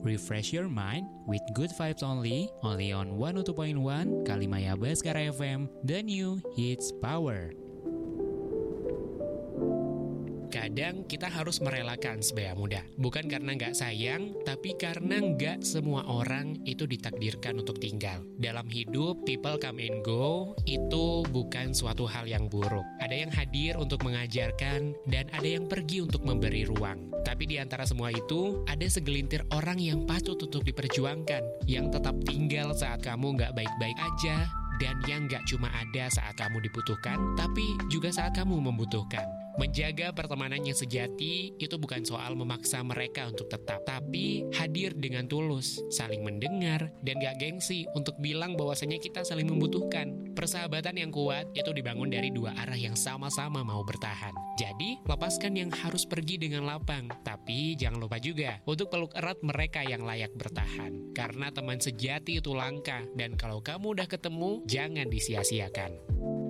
refresh your mind with good vibes only on 102.1 Kalimaya Baskara FM, the new hits power. Kadang kita harus merelakan sebaya muda. Bukan karena nggak sayang, tapi karena nggak semua orang itu ditakdirkan untuk tinggal. Dalam hidup, people come and go, itu bukan suatu hal yang buruk. Ada yang hadir untuk mengajarkan, dan ada yang pergi untuk memberi ruang. Tapi di antara semua itu, ada segelintir orang yang patut untuk diperjuangkan, yang tetap tinggal saat kamu nggak baik-baik aja, dan yang nggak cuma ada saat kamu dibutuhkan, tapi juga saat kamu membutuhkan. Menjaga pertemanan yang sejati itu bukan soal memaksa mereka untuk tetap, tapi hadir dengan tulus, saling mendengar, dan gak gengsi untuk bilang bahwasanya kita saling membutuhkan. Persahabatan yang kuat itu dibangun dari dua arah yang sama-sama mau bertahan. Jadi, lepaskan yang harus pergi dengan lapang, tapi jangan lupa juga untuk peluk erat mereka yang layak bertahan. Karena teman sejati itu langka, dan kalau kamu udah ketemu, jangan disia-siakan.